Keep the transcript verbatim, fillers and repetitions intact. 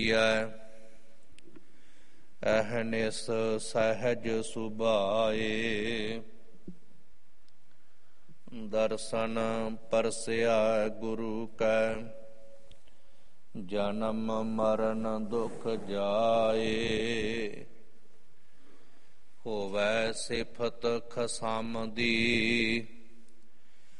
ਅਹਨਿਸ ਸਹਿਜ ਸੁਭਾਏ। ਦਰਸ਼ਨ ਪਰਸਿਆ ਗੁਰੂ ਕੈ, ਜਨਮ ਮਰਨ ਦੁਖ ਜਾਏ। ਹੋਵੈ ਸਿਫਤ ਖਸਮ ਦੀ,